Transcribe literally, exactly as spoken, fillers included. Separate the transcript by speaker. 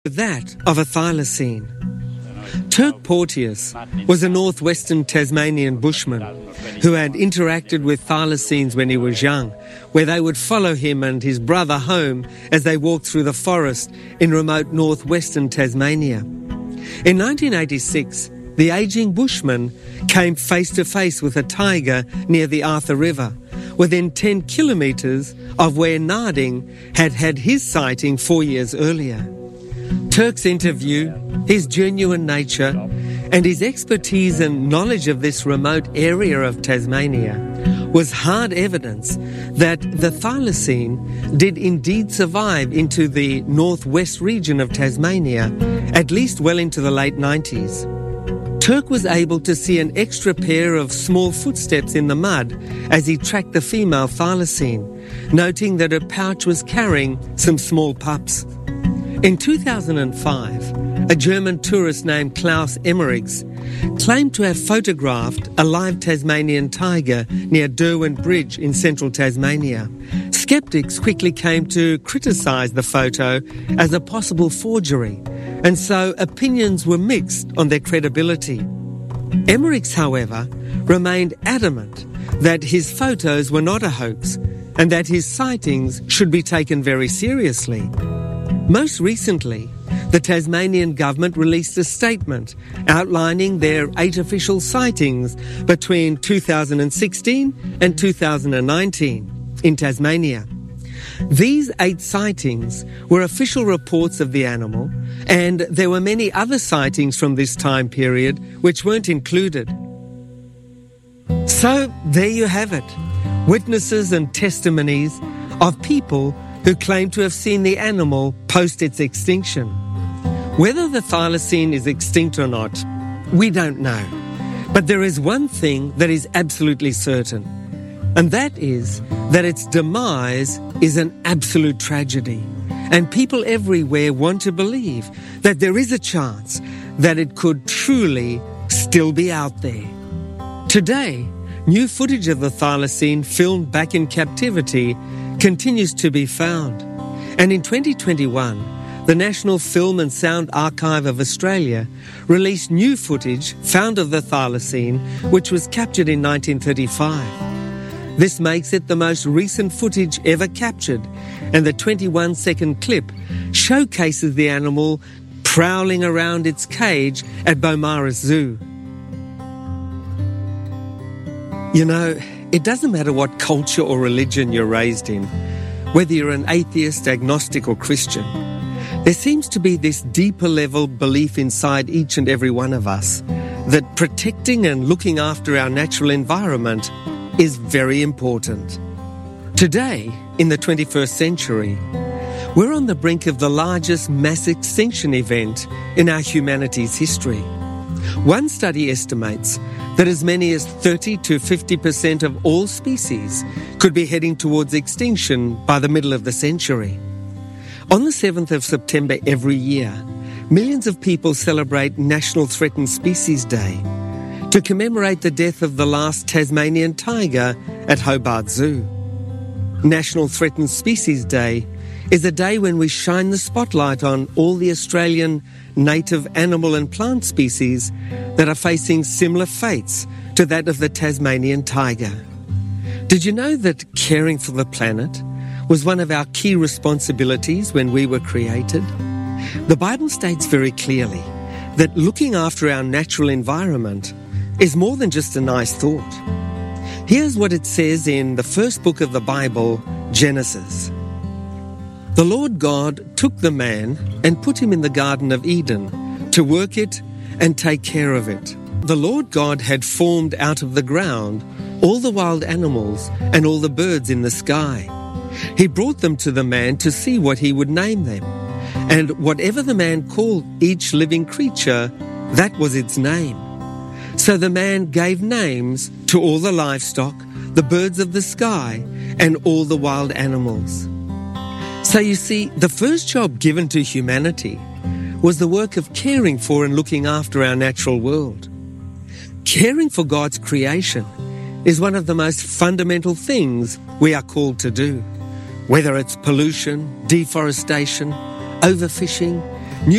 Speaker 1: that of a thylacine. Turk Porteous was a northwestern Tasmanian bushman who had interacted with thylacines when he was young, where they would follow him and his brother home as they walked through the forest in remote northwestern Tasmania. In nineteen eighty-six, the ageing bushman came face to face with a tiger near the Arthur River, within ten kilometres of where Narding had had his sighting four years earlier. Turk's interview, his genuine nature, and his expertise and knowledge of this remote area of Tasmania was hard evidence that the thylacine did indeed survive into the northwest region of Tasmania, at least well into the late nineties. Turk was able to see an extra pair of small footsteps in the mud as he tracked the female thylacine, noting that her pouch was carrying some small pups. In two thousand five, a German tourist named Klaus Emmerichs claimed to have photographed a live Tasmanian tiger near Derwent Bridge in central Tasmania. Skeptics quickly came to criticise the photo as a possible forgery, and so opinions were mixed on their credibility. Emmerichs, however, remained adamant that his photos were not a hoax and that his sightings should be taken very seriously. Most recently, the Tasmanian government released a statement outlining their eight official sightings between two thousand sixteen and two thousand nineteen in Tasmania. These eight sightings were official reports of the animal, and there were many other sightings from this time period which weren't included. So there you have it, witnesses and testimonies of people who claim to have seen the animal post its extinction. Whether the thylacine is extinct or not, we don't know. But there is one thing that is absolutely certain, and that is that its demise is an absolute tragedy. And people everywhere want to believe that there is a chance that it could truly still be out there. Today, new footage of the thylacine filmed back in captivity continues to be found. And in twenty twenty-one, the National Film and Sound Archive of Australia released new footage found of the thylacine, which was captured in nineteen thirty-five. This makes it the most recent footage ever captured, and the twenty-one second clip showcases the animal prowling around its cage at Beaumaris Zoo. You know, it doesn't matter what culture or religion you're raised in, whether you're an atheist, agnostic or Christian. There seems to be this deeper level belief inside each and every one of us that protecting and looking after our natural environment is very important. Today, in the twenty-first century, we're on the brink of the largest mass extinction event in our humanity's history. One study estimates that as many as thirty to fifty percent of all species could be heading towards extinction by the middle of the century. On the seventh of September every year, millions of people celebrate National Threatened Species Day to commemorate the death of the last Tasmanian tiger at Hobart Zoo. National Threatened Species Day is a day when we shine the spotlight on all the Australian native animal and plant species that are facing similar fates to that of the Tasmanian tiger. Did you know that caring for the planet was one of our key responsibilities when we were created? The Bible states very clearly that looking after our natural environment is more than just a nice thought. Here's what it says in the first book of the Bible, Genesis. The Lord God took the man and put him in the Garden of Eden to work it and take care of it. The Lord God had formed out of the ground all the wild animals and all the birds in the sky. He brought them to the man to see what he would name them. And whatever the man called each living creature, that was its name. So the man gave names to all the livestock, the birds of the sky, and all the wild animals. So you see, the first job given to humanity was the work of caring for and looking after our natural world. Caring for God's creation is one of the most fundamental things we are called to do. Whether it's pollution, deforestation, overfishing,